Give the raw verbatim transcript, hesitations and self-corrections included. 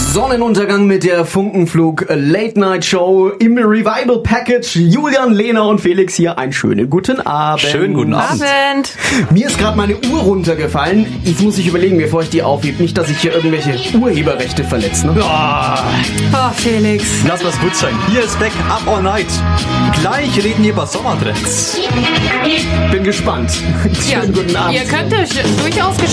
Sonnenuntergang mit der Funkenflug Late Night Show im Revival Package. Julian, Lena und Felix hier. Einen schönen guten Abend. Schönen guten Abend. Abend. Mir ist gerade meine Uhr runtergefallen. Jetzt muss ich überlegen, bevor ich die aufhebe. Nicht, dass ich hier irgendwelche Urheberrechte verletze. Ne? Oh, Felix. Lass was gut sein. Hier ist Back Up All Night. Gleich reden wir über Sommertrends. Bin gespannt. Ja, Schönen guten Abend. ihr könnt euch durchaus